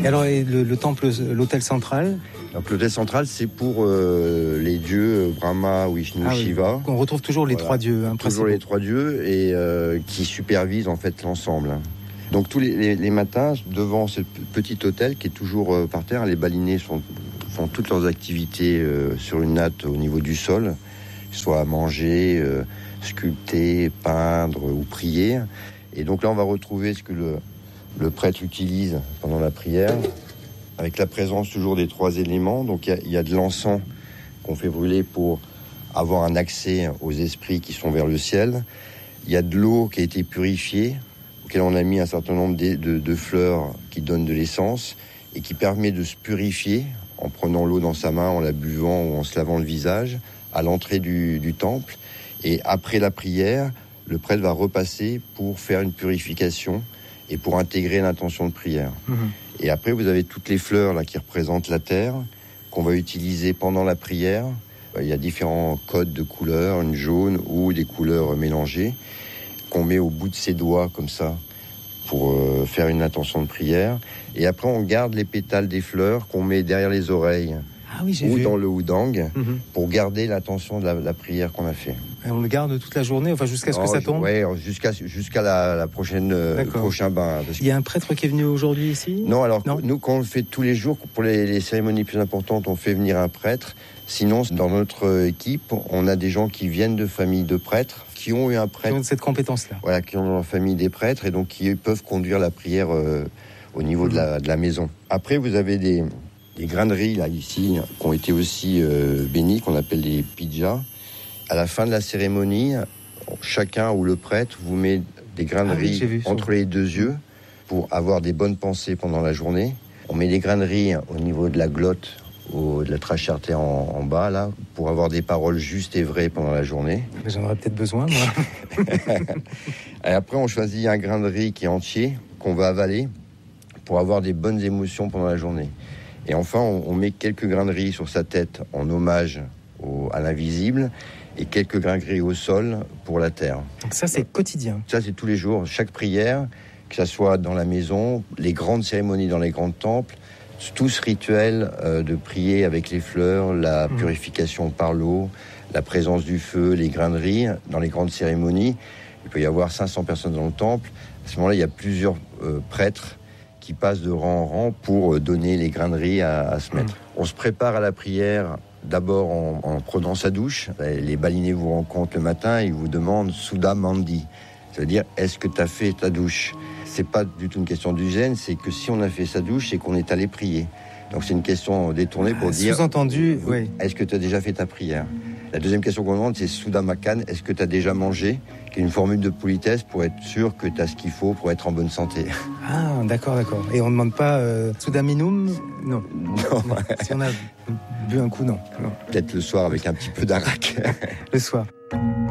Et alors, le temple, l'hôtel central? Donc l'hôtel central, c'est pour les dieux Brahma, Vishnu, Shiva. On retrouve toujours les trois dieux. Toujours les trois dieux et qui supervisent en fait l'ensemble. Donc tous les matins, devant ce petit hôtel qui est toujours par terre, les balinés font toutes leurs activités sur une natte au niveau du sol, soit à manger, sculpter, peindre ou prier. Et donc là, on va retrouver ce que le prêtre utilise pendant la prière, avec la présence toujours des trois éléments. Donc il y a de l'encens qu'on fait brûler pour avoir un accès aux esprits qui sont vers le ciel. Il y a de l'eau qui a été purifiée, auquel on a mis un certain nombre de fleurs qui donnent de l'essence et qui permet de se purifier en prenant l'eau dans sa main, en la buvant ou en se lavant le visage à l'entrée du temple. Et après la prière, le prêtre va repasser pour faire une purification et pour intégrer l'intention de prière. Et après, vous avez toutes les fleurs là qui représentent la terre, qu'on va utiliser pendant la prière. Il y a différents codes de couleurs, une jaune ou des couleurs mélangées, qu'on met au bout de ses doigts comme ça, pour faire une intention de prière. Et après, on garde les pétales des fleurs qu'on met derrière les oreilles. Dans le houdang, pour garder l'intention de la prière qu'on a fait. Et on le garde toute la journée, enfin jusqu'à ce que ça tombe? Oui, jusqu'à la prochaine prochain bain. Il y a un prêtre qui est venu aujourd'hui ici? Non, alors nous, quand on le fait tous les jours, pour les cérémonies plus importantes, on fait venir un prêtre. Sinon, dans notre équipe, on a des gens qui viennent de familles de prêtres, qui ont eu un prêtre. Qui ont cette compétence-là. Voilà, qui ont dans la famille des prêtres, et donc qui peuvent conduire la prière au niveau de la maison. Après, vous avez des graineries, là, ici, qui ont été aussi bénies, qu'on appelle des pidjas. À la fin de la cérémonie, chacun ou le prêtre vous met des graineries entre les deux yeux pour avoir des bonnes pensées pendant la journée. On met des graineries au niveau de la glotte, de la trachée artère en bas, là, pour avoir des paroles justes et vraies pendant la journée. J'en aurais peut-être besoin, moi. Et après, on choisit un grain de riz qui est entier, qu'on va avaler, pour avoir des bonnes émotions pendant la journée. Et enfin, on met quelques grains de riz sur sa tête en hommage à l'invisible et quelques grains de riz au sol pour la terre. Donc ça, c'est quotidien. Ça, c'est tous les jours. Chaque prière, que ça soit dans la maison, les grandes cérémonies dans les grands temples, tout ce rituel de prier avec les fleurs, la purification par l'eau, la présence du feu, les grains de riz, dans les grandes cérémonies. Il peut y avoir 500 personnes dans le temple. À ce moment-là, il y a plusieurs prêtres qui passent de rang en rang pour donner les grains de riz à se mettre. On se prépare à la prière d'abord en prenant sa douche. Les balinés vous rencontrent le matin et ils vous demandent « Sudha Mandi ». C'est-à-dire « Est-ce que tu as fait ta douche ?» C'est pas du tout une question d'hygiène, c'est que si on a fait sa douche, c'est qu'on est allé prier. Donc c'est une question détournée pour dire... Sous-entendu, oui. Est-ce que tu as déjà fait ta prière? La deuxième question qu'on demande, c'est Sudha Makan, est-ce que tu as déjà mangé? Qui est une formule de politesse pour être sûr que tu as ce qu'il faut pour être en bonne santé. Ah, d'accord. Et on ne demande pas Sudha Minum? Non. Si on a bu un coup, non. Peut-être le soir avec un petit peu d'arak. Le soir.